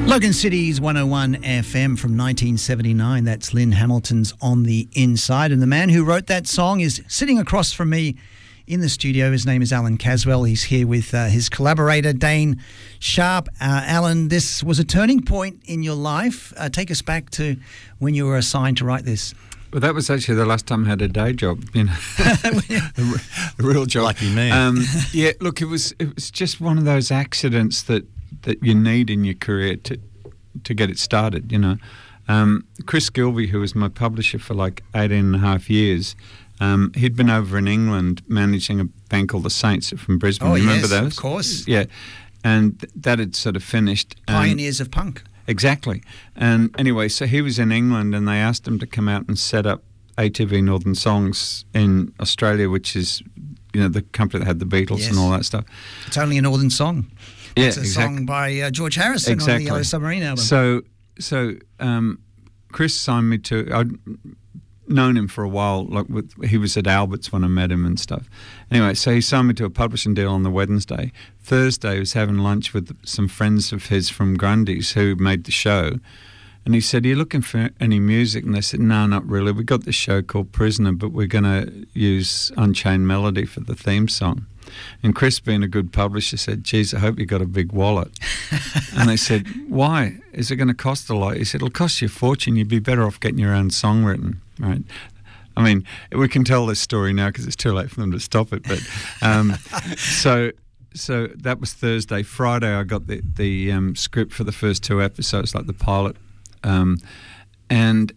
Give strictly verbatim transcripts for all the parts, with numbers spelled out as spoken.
Logan City's one oh one F M from nineteen seventy-nine. That's Lynn Hamilton's On the Inside. And the man who wrote that song is sitting across from me in the studio. His name is Alan Caswell. He's here with uh, his collaborator, Dane Sharp. Uh, Alan, this was a turning point in your life. Uh, take us back to when you were assigned to write this. Well, that was actually the last time I had a day job, you know, a, a real job. Lucky me. Um, yeah, look, it was it was just one of those accidents that, that you need in your career to to get it started, you know. Um, Chris Gilby, who was my publisher for like eighteen and a half years, um, he'd been over in England managing a band called the Saints from Brisbane. Oh, Remember yes, those? of course. Yeah, and th- that had sort of finished. Pioneers of punk. Exactly. And anyway, so he was in England and they asked him to come out and set up A T V Northern Songs in Australia, which is, you know, the company that had the Beatles Yes. and all that stuff. It's only a Northern song. Yeah, It's a exactly. song by uh, George Harrison Exactly. on the Yellow Submarine album. So, so um, Chris signed me to. I'd known him for a while. Like with, he was at Albert's when I met him and stuff. Anyway, so he signed me to a publishing deal on the Wednesday. Thursday, he was having lunch with some friends of his from Grundy's who made the show, and he said, "Are you looking for any music?" And they said, "No, not really. We got this show called Prisoner, but we're going to use Unchained Melody for the theme song." And Chris, being a good publisher, said, "Geez, I hope you got a big wallet." And they said, "Why? Is it going to cost a lot?" He said, "It'll cost you a fortune. You'd be better off getting your own song written." Right? I mean, we can tell this story now because it's too late for them to stop it. But um, so, so that was Thursday. Friday, I got the the um, script for the first two episodes, like the pilot, um, and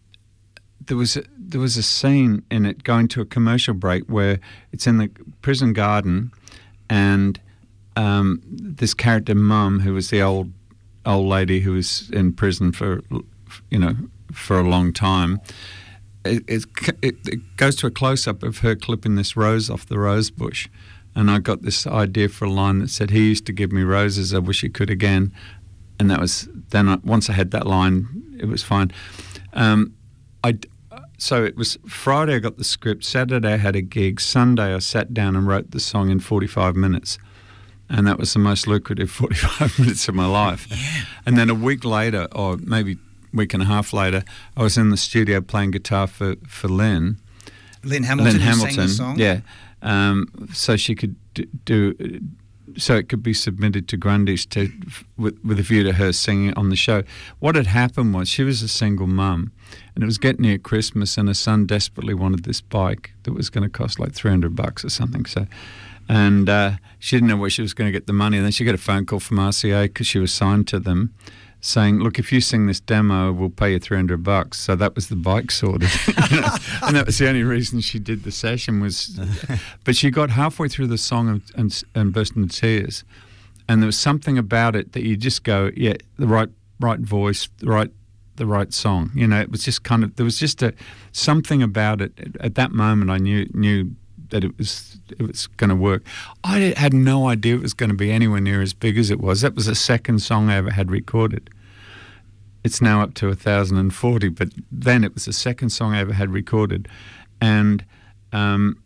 there was a, there was a scene in it going to a commercial break where it's in the prison garden, and um, this character Mum, who was the old old lady who was in prison for, you know, for a long time, it, it, it, it goes to a close up of her clipping this rose off the rose bush, and I got this idea for a line that said, "He used to give me roses, I wish he could again," and that was then. I, once I had that line, it was fine. Um, I. So it was Friday I got the script, Saturday I had a gig, Sunday I sat down and wrote the song in forty-five minutes. And that was the most lucrative forty-five minutes of my life. Yeah. And then a week later, or maybe a week and a half later, I was in the studio playing guitar for, for Lynn. Lynn Hamilton, Lynn who Hamilton, sang the song. yeah. Um, so she could do, do so it could be submitted to Grundy's to with, with a view to her singing on the show. What had happened was she was a single mum, and it was getting near Christmas, and her son desperately wanted this bike that was going to cost like three hundred bucks or something. So, and uh, she didn't know where she was going to get the money. And then she got a phone call from R C A because she was signed to them, saying, "Look, if you sing this demo, we'll pay you three hundred bucks." So that was the bike sorted. You know? And that was the only reason she did the session was, but she got halfway through the song and, and, and burst into tears. And there was something about it that you just go, yeah, the right, right voice, the right, the right song. You know, it was just kind of, there was just a, something about it. At that moment, I knew, knew that it was, it was going to work. I had no idea it was going to be anywhere near as big as it was. That was the second song I ever had recorded. It's now up to one thousand forty, but then it was the second song I ever had recorded. And, um,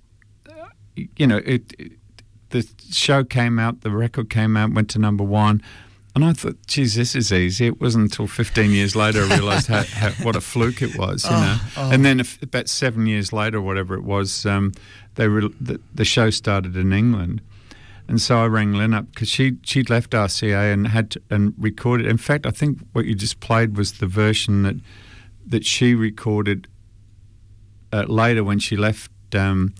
you know, it, it the show came out, the record came out, went to number one. And I thought, geez, this is easy. It wasn't until fifteen years later I realised how, how, what a fluke it was, you oh, know. Oh. And then if, about seven years later, whatever it was, um, they re- the, the show started in England. And so I rang Lynn up because she, she'd left R C A and had to, and recorded. In fact, I think what you just played was the version that that she recorded uh, later when she left um,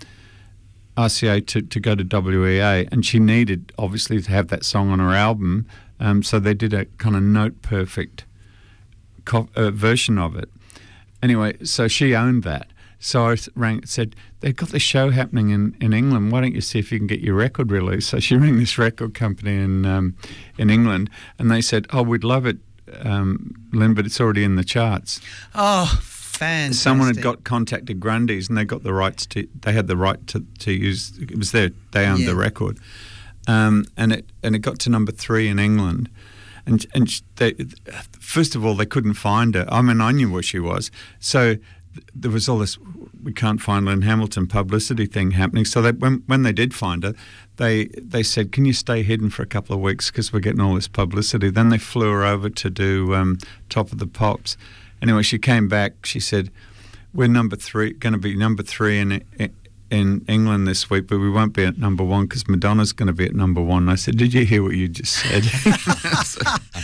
R C A to, to go to W E A. And she needed, obviously, to have that song on her album. Um, so they did a kind of note-perfect co- uh, version of it. Anyway, so she owned that. So I rang, said, they've got this show happening in, in England. Why don't you see if you can get your record released? So she rang this record company in um, in England, and they said, oh, we'd love it, um, Lynn, but it's already in the charts. Oh, fantastic. Someone had got contacted Grundy's, and they got the rights to, they had the right to, to use, it was their, they owned Yeah. the record. Um, and it and it got to number three in England. And, and they, first of all, they couldn't find her. I mean, I knew where she was. So there was all this, we can't find Lynn Hamilton, publicity thing happening. So they, when when they did find her, they they said, can you stay hidden for a couple of weeks because we're getting all this publicity. Then they flew her over to do um, Top of the Pops. Anyway, she came back. She said, we're number three, going to be number three in in England this week, but we won't be at number one because Madonna's going to be at number one. And I said, did you hear what you just said? so,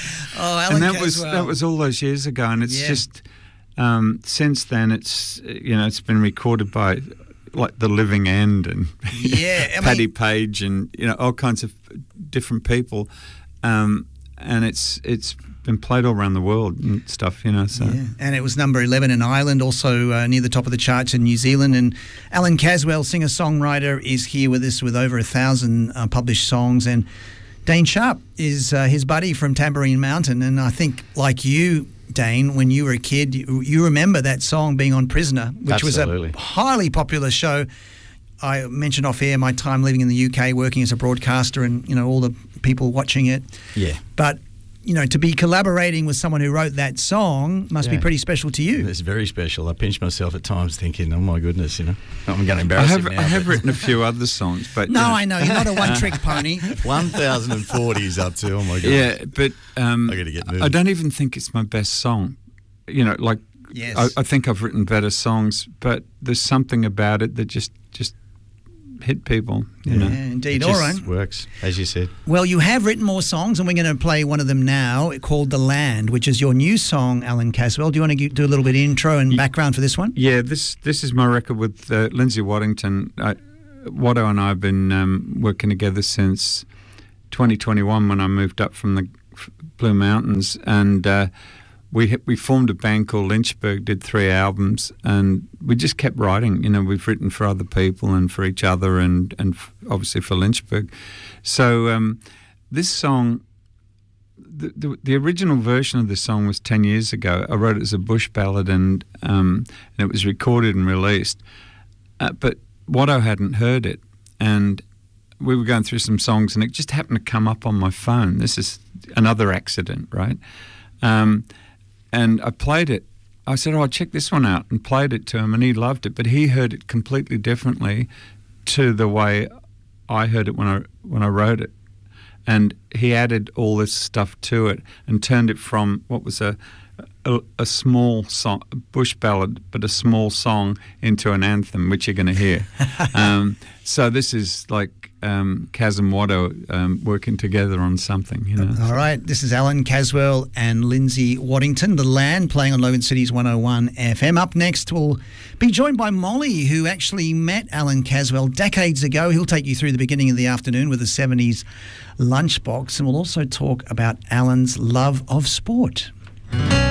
oh, Alan and that Caswell. was that was all those years ago, and it's yeah. just um, since then it's you know it's been recorded by like The Living End and yeah, I Paddy mean, Page and you know all kinds of different people, um, and it's it's. been played all around the world and stuff, you know. So. Yeah. And it was number eleven in Ireland, also uh, near the top of the charts in New Zealand. And Alan Caswell, singer-songwriter, is here with us with over a thousand uh, published songs. And Dane Sharp is uh, his buddy from Tambourine Mountain. And I think, like you, Dane, when you were a kid, you, you remember that song being on Prisoner, which Absolutely. was a highly popular show. I mentioned off air my time living in the U K, working as a broadcaster, and you know all the people watching it. Yeah. But you know, to be collaborating with someone who wrote that song must Yeah. be pretty special to you. It's very special. I pinch myself at times thinking, oh my goodness, you know, I'm going to embarrass I have, him now. I have but- written a few other songs, but No, you know, I know. You're not a one-trick pony. one thousand forty is up to, oh my God. yeah, but um, I gotta get moving. I don't even think it's my best song. You know, like Yes. I, I think I've written better songs, but there's something about it that just just hit people. You Yeah, know, indeed. It All just right. works, as you said. Well, you have written more songs, and we're going to play one of them now called The Land, which is your new song, Alan Caswell. Do you want to gi- do a little bit of intro and background for this one? Yeah, this this is my record with uh, Lindsay Waddington. I, Watto and I have been um, working together since twenty twenty-one when I moved up from the Blue Mountains, and uh, we we formed a band called Lynchburg, did three albums, and we just kept writing. You know, we've written for other people and for each other, and and f- obviously for Lynchburg. So um, this song. The, the, the original version of this song was ten years ago. I wrote it as a bush ballad, and um, and it was recorded and released. Uh, but Watto hadn't heard it, and we were going through some songs, and it just happened to come up on my phone. This is another accident, right? Um, and I played it. I said, "Oh, check this one out," and played it to him, and he loved it. But he heard it completely differently to the way I heard it when I when I wrote it. And he added all this stuff to it and turned it from what was a a, a small song, bush ballad, but a small song into an anthem, which you're going to hear. um, so this is like um, Kaz and Watto um, working together on something, you know. All right. This is Alan Caswell and Lindsay Waddington, The Land, playing on Logan City's one oh one F M. Up next, we'll be joined by Molly, who actually met Alan Caswell decades ago. He'll take you through the beginning of the afternoon with the seventies lunchbox, and we'll also talk about Alan's love of sport.